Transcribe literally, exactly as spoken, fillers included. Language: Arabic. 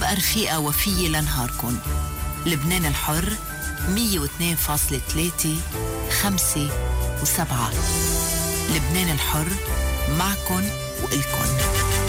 بقى رفيقة وفية لنهاركن. لبنان الحر مية واثنين فاصلة ثلاثة خمسة وسبعة. لبنان الحر معكن وإلكن.